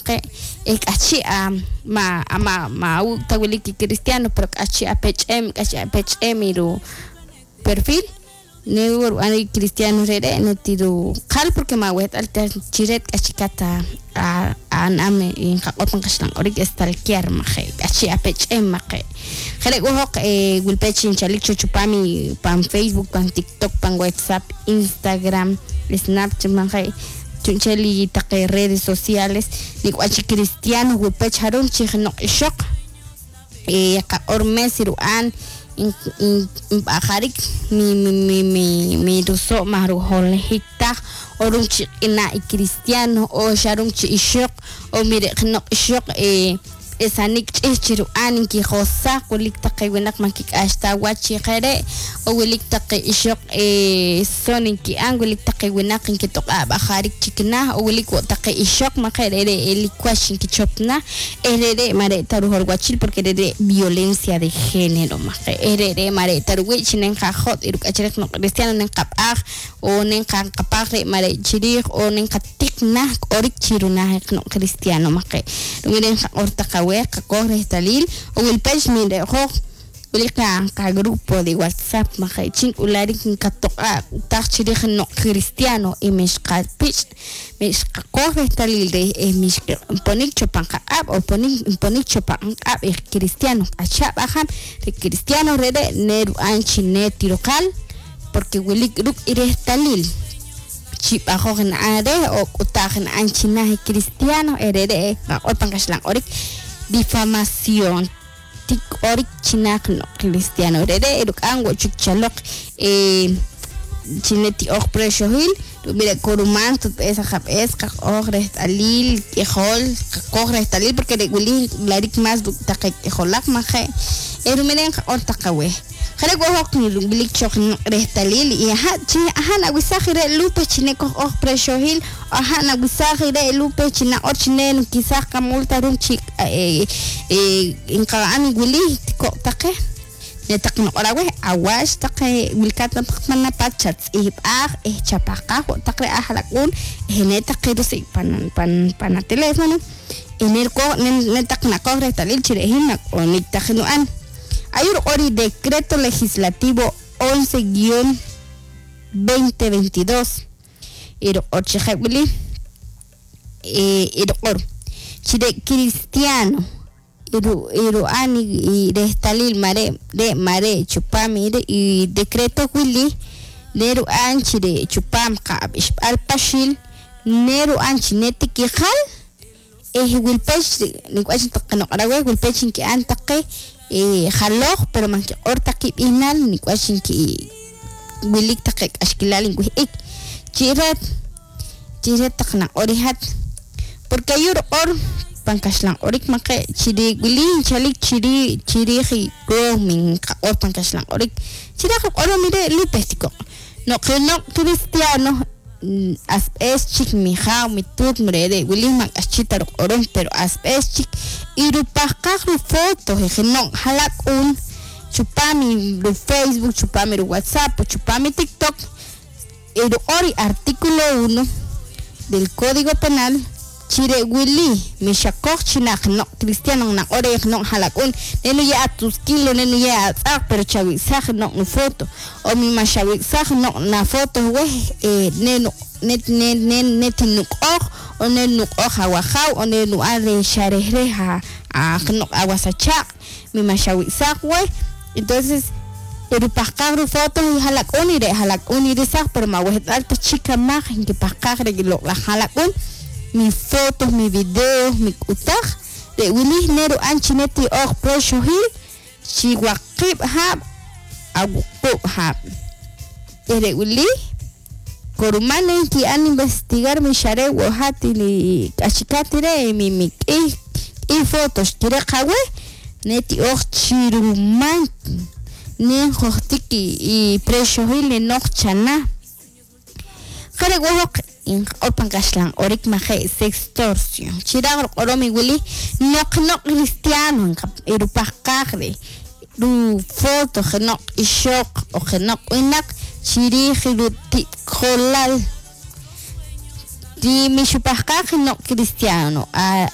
maqe achi ma tawiliki cristiano pero achi apechem iru perfil Neur ani cristiano rere netiru qal porque ma wet alter chiret achikata an ame in qaopan qashlan orig estalkiar maxe achi apechem maxe khale gohok gulpechin chalik chupami pan Facebook pan TikTok pan WhatsApp Instagram Snapchat maxe chuncheli taqe redes sociales ni achi cristiano gulpech harun chigno ishok ka ormesiru an in baharik mi ruso maru hol hita orun chi ina cristiano o sharum chi ishok o mire khno ishok esanik chiru an ki khosa kulik taqi winak makik ashta wachi khare o wilik taqi ishok sonin ki angulik taqi winak ki toqa baharik chikna o wilik taqi ishok makere el kwashin ki chopna erere mare taru hol wachil porque de violencia de género makere erere mare taru wichinen khot iruk achrek no cristiano nen qabah o nen qabah mare chirir o nen katikna orik chiruna no cristiano makere miren orta ka corre talil o el page mire ho ulika ka grupo de WhatsApp ma chin ulari ka toqa tachiri no cristiano y mis qalpich mis corre talil de mis ponik chopan ka ab o ponik chopan ab cristiano acha bajan de cristiano rede neru anchine tirokal porque ulik ruk ire talil chip ajo en ade o utagen anchina cristiano erede o pankaslang orik difamación tik orik chinak no cristiano erede eduk ango chukchalok chineti og preso hil mira koruman tu esa jab es ka ogre talil ejol ka ogre talil porque de guli larik mas du takek ejolak maje miren or takawe khale go hok ni bilik chok restalil y aha wisahire lupe chineko og preso hil aha wisahire lupe china or chinen kisah kamulta rum chik inka ani guli ko take netak no orawe awash take wilkat na pachats chapaka takre ahalakun netak kirusi pan teléfono enerko netak na ko restalil chirehin na onitak nuan Ayur ori decreto legislativo 11-2022 iro orchehebli iro or chide cristiano iro ani y restalil mare chupami y decreto willi neru anchi de chupam ka al pashil neru anchi neti kihal wilpesh ni kwashin takno arawe wilpeshin ki antaqe خلوخ pero man que orta ki inal ni kwashin ki wilik takek ashkilal ingwe chiret takna orihat porque yur or pankashlan orik make chiri wilin chalik chiri go min or pankashlan orik chira oro mire lipestiko no cristiano as es chic mi ha mi tut mrede willing mak achitar oron pero as es chic iru pakak ru foto he no halak un chupami ru Facebook chupami ru WhatsApp chupami TikTok iru ori artículo 1 del Código Penal chire willi mi shakok chinak no cristiano na ore no halak un nenu ya tus kilo nenu ya pero chawi sag no foto o mi mashawi sag no na foto we nenu net nuk o nenu hawahaw o nenu are sharereha no awasacha mi mashawi sag we entonces el pakagro foto y halak unire sag pero ma we alta chica mag en que pakagre lo la halak un mi fotos, mi videos, mi kutak de wilih neru anchineti og presyo hil chiwakib hab agukub hab ere wilih korumane ki an investigar mi share wohati li ashikatire mi fotos kire kawe neti og chiruman ni hohtiki y presyo hil nok chana kare wohok in open gaslan orik mahe sextorsion chira oromi wili nok cristiano iru pakagre du foto genok ishok o genok inak chiri hiruti kolal di mi shupakag no cristiano